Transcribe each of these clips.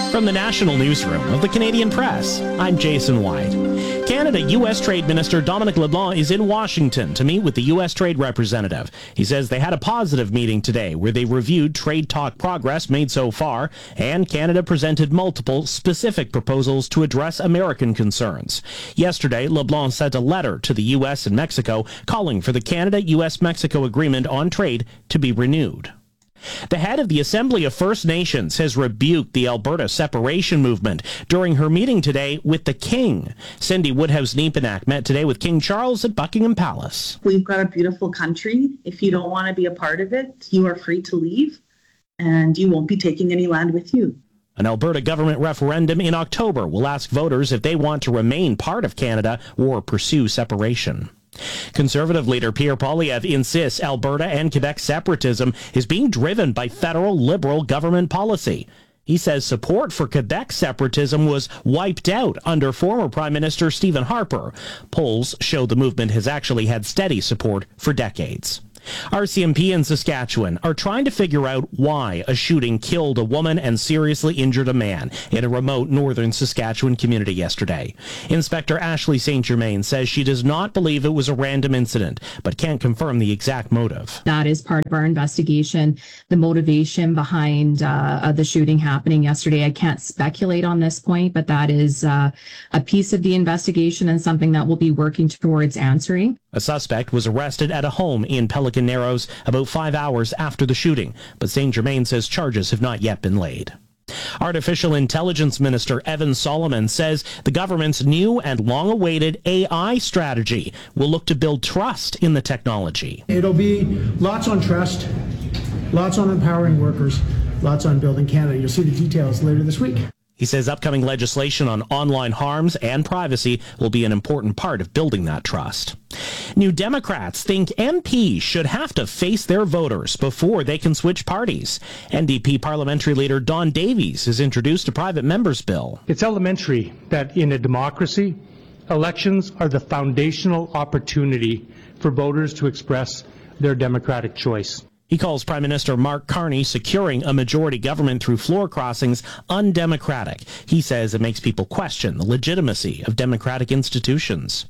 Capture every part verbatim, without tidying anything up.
From the National Newsroom of the Canadian Press, I'm Jason White. Canada U S Trade Minister Dominic LeBlanc is in Washington to meet with the U S Trade Representative. He says they had a positive meeting today where they reviewed trade talk progress made so far, and Canada presented multiple specific proposals to address American concerns. Yesterday, LeBlanc sent a letter to the U S and Mexico calling for the Canada-U S Mexico Agreement on Trade to be renewed. The head of the Assembly of First Nations has rebuked the Alberta separation movement during her meeting today with the King. Cindy Woodhouse-Nepenak met today with King Charles at Buckingham Palace. We've got a beautiful country. If you don't want to be a part of it, you are free to leave, and you won't be taking any land with you. An Alberta government referendum in October will ask voters if they want to remain part of Canada or pursue separation. Conservative leader Pierre Poilievre insists Alberta and Quebec separatism is being driven by federal Liberal government policy. He says support for Quebec separatism was wiped out under former Prime Minister Stephen Harper. Polls show the movement has actually had steady support for decades. R C M P in Saskatchewan are trying to figure out why a shooting killed a woman and seriously injured a man in a remote northern Saskatchewan community yesterday. Inspector Ashley Saint Germain says she does not believe it was a random incident, but can't confirm the exact motive. That is part of our investigation. The motivation behind uh, the shooting happening yesterday, I can't speculate on this point, but that is uh, a piece of the investigation and something that we'll be working towards answering. A suspect was arrested at a home in Pelican Narrows about five hours after the shooting, but Saint Germain says charges have not yet been laid. Artificial Intelligence Minister Evan Solomon says the government's new and long-awaited A I strategy will look to build trust in the technology. It'll be lots on trust, lots on empowering workers, lots on building Canada. You'll see the details later this week. He says upcoming legislation on online harms and privacy will be an important part of building that trust. New Democrats think M Ps should have to face their voters before they can switch parties. N D P parliamentary leader Don Davies has introduced a private member's bill. It's elementary that in a democracy, elections are the foundational opportunity for voters to express their democratic choice. He calls Prime Minister Mark Carney securing a majority government through floor crossings undemocratic. He says it makes people question the legitimacy of democratic institutions.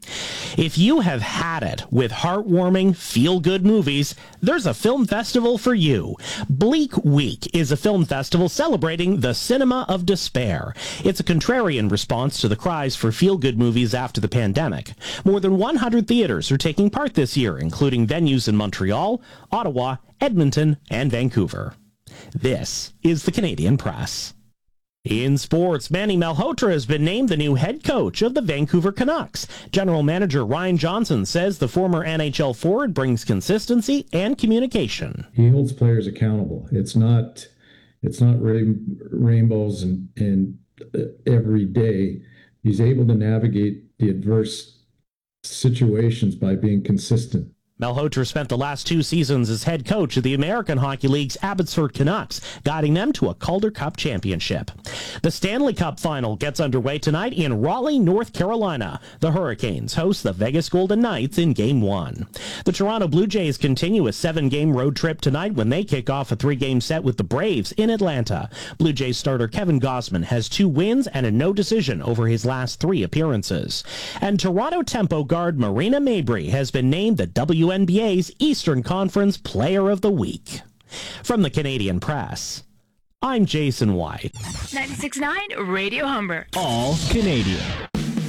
If you have had it with heartwarming, feel-good movies, there's a film festival for you. Bleak Week is a film festival celebrating the cinema of despair. It's a contrarian response to the cries for feel-good movies after the pandemic. More than one hundred theaters are taking part this year, including venues in Montreal, Ottawa, Edmonton, and Vancouver. This is the Canadian Press. In sports, Manny Malhotra has been named the new head coach of the Vancouver Canucks. General Manager Ryan Johnson says the former N H L forward brings consistency and communication. He holds players accountable. It's not, it's not rain, rainbows and, and uh, every day. He's able to navigate the adverse situations by being consistent. Malhotra spent the last two seasons as head coach of the American Hockey League's Abbotsford Canucks, guiding them to a Calder Cup championship. The Stanley Cup final gets underway tonight in Raleigh, North Carolina. The Hurricanes host the Vegas Golden Knights in Game one. The Toronto Blue Jays continue a seven-game road trip tonight when they kick off a three-game set with the Braves in Atlanta. Blue Jays starter Kevin Gausman has two wins and a no decision over his last three appearances. And Toronto Tempo guard Marina Mabrey has been named the W N B A's Eastern Conference Player of the Week. From the Canadian Press, I'm Jason White. ninety-six point nine Radio Humber. All Canadian.